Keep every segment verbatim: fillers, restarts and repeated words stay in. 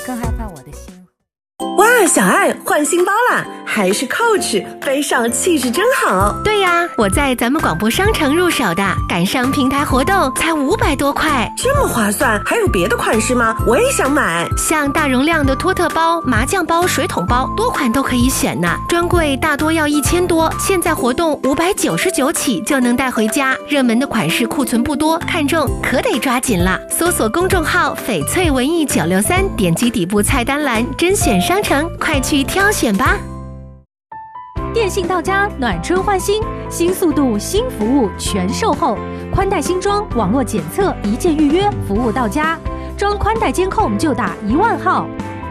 更害怕我的心。 哇，小爱换新包啦，还是 Coach， 背上气质真好。 对呀，我在咱们广播商城入手的，赶上平台活动才五百多块， 这么划算。还有别的款式吗？我也想买。 像大容量的托特包、麻将包、水桶包，多款都可以选呢。专柜大多要一千多，现在活动五百九十九起就能带回家。热门的款式库存不多，看中可得抓紧了。搜索公众号翡翠文艺九六三，点击底部菜单栏甄选商城，快去挑选吧。 电信到家，暖春换新，新速度新服务全售后，宽带新装，网络检测一键预约，服务到家。装宽带监控就打一万号。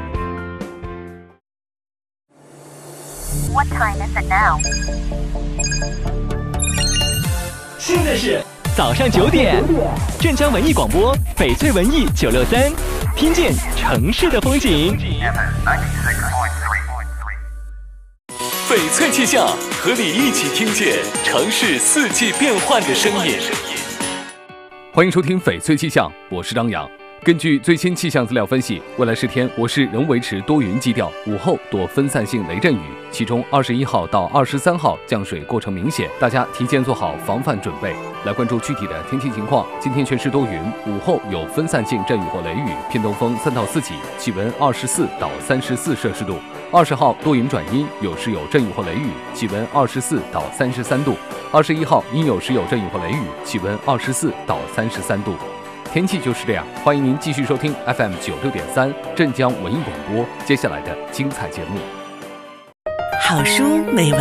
What time is it now? 现在是早上九点，镇江文艺广播，翡翠文艺九六三，听见城市的风景。翡翠气象，和你一起听见城市四季变换的声音。 欢迎收听翡翠气象，我是张扬。根据最新气象资料分析，未来十天我市仍维持多云基调，午后多分散性雷阵雨，其中二十一号到二十三号降水过程明显，大家提前做好防范准备。来关注具体的天气情况，今天全市多云，午后有分散性阵雨或雷雨，偏东风三到四级，气温二十四到三十四摄氏度。二十号多云转阴，有时有阵雨或雷雨，气温二十四到三十三度。二十一号阴有时有阵雨或雷雨，气温二十四到三十三度。天气就是这样，欢迎您继续收听 F M 九六点三镇江文艺广播接下来的精彩节目。 好书美文。